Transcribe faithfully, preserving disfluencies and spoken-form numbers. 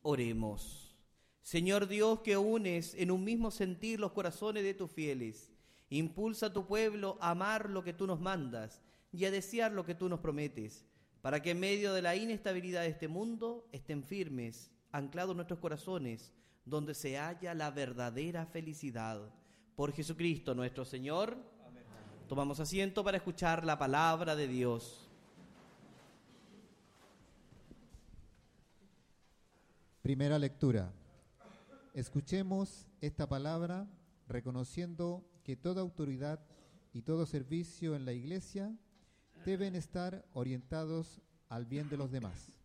Oremos. Señor Dios, que unes en un mismo sentir los corazones de tus fieles, impulsa a tu pueblo a amar lo que tú nos mandas y a desear lo que tú nos prometes, para que en medio de la inestabilidad de este mundo estén firmes, anclados nuestros corazones, donde se halla la verdadera felicidad. Por Jesucristo nuestro Señor. Amén. Tomamos asiento para escuchar la palabra de Dios. Primera lectura. Escuchemos esta palabra reconociendo que toda autoridad y todo servicio en la Iglesia deben estar orientados al bien de los demás.